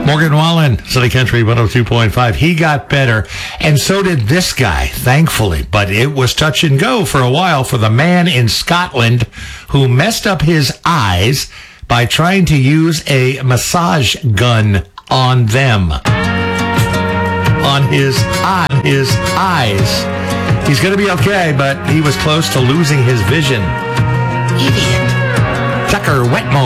Morgan Wallen, Sunny Country 102.5. He got better, and so did this guy, thankfully. But it was touch and go for a while for the man in Scotland who messed up his eyes by trying to use a massage gun on them. On his eyes. He's going to be okay, but he was close to losing his vision. Idiot. Tucker Wetmore.